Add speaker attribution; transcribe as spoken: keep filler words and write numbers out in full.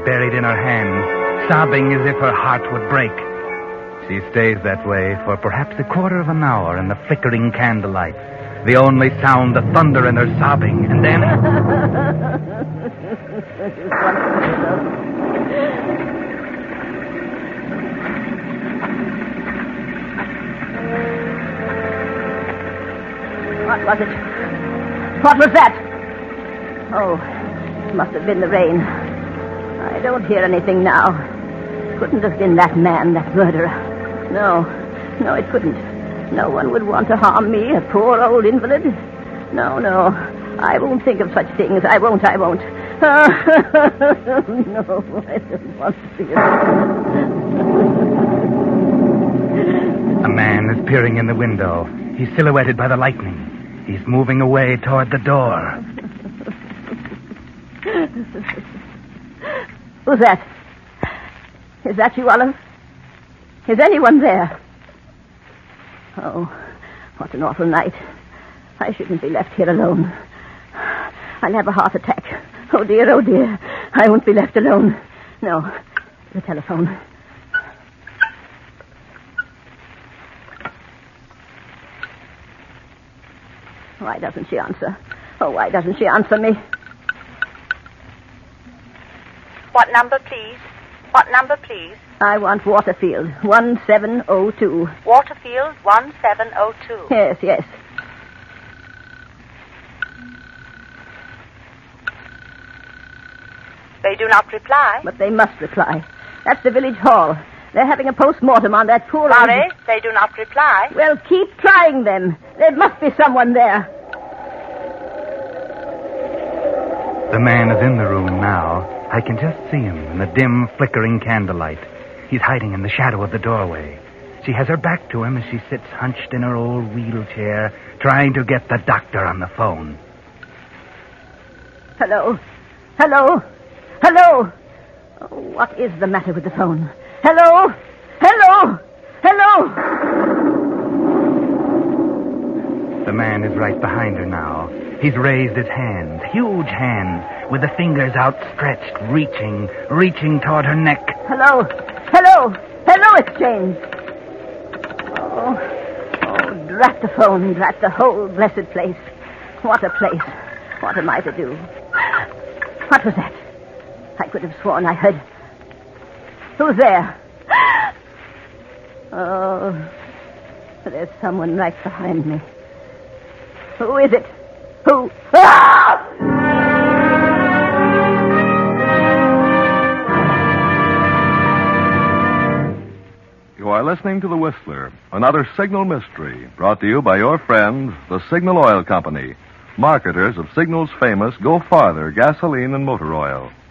Speaker 1: buried in her hands, sobbing as if her heart would break. She stays that way for perhaps a quarter of an hour in the flickering candlelight. The only sound, the thunder in her sobbing, and then...
Speaker 2: What was it? What was that? Oh, it must have been the rain. I don't hear anything now. Couldn't have been that man, that murderer. No, no, it couldn't. No one would want to harm me, a poor old invalid. No, no, I won't think of such things. I won't, I won't. No, I don't want to see it.
Speaker 1: A man is peering in the window. He's silhouetted by the lightning. He's moving away toward the door.
Speaker 2: Who's that? Is that you, Olive? Is anyone there? Oh, what an awful night. I shouldn't be left here alone. I'll have a heart attack. Oh, dear, oh, dear. I won't be left alone. No, the telephone. Why doesn't she answer? Oh, why doesn't she answer me?
Speaker 3: What number, please? What number, please?
Speaker 2: I want Waterfield, one seven oh two.
Speaker 3: Waterfield, one seven oh two.
Speaker 2: Yes, yes.
Speaker 3: They do not reply.
Speaker 2: But they must reply. That's the village hall. They're having a post-mortem on that poor...
Speaker 3: Sorry, old... they do not reply.
Speaker 2: Well, keep trying then. There must be someone there.
Speaker 1: The man is in the room now. I can just see him in the dim, flickering candlelight. He's hiding in the shadow of the doorway. She has her back to him as she sits hunched in her old wheelchair, trying to get the doctor on the phone.
Speaker 2: Hello? Hello? Hello? Oh, what is the matter with the phone? Hello? Hello? Hello?
Speaker 1: The man is right behind her now. He's raised his hands, huge hands, with the fingers outstretched, reaching, reaching toward her neck.
Speaker 2: Hello? Hello? Hello, it's James. Oh, oh, drat the phone, drat the whole blessed place. What a place. What am I to do? What was that? I could have sworn I heard... Who's there? Oh, there's someone right behind me. Who is it? Who? Ah!
Speaker 4: You are listening to The Whistler, another Signal mystery, brought to you by your friends, the Signal Oil Company, marketers of Signal's famous Go Farther gasoline and motor oil.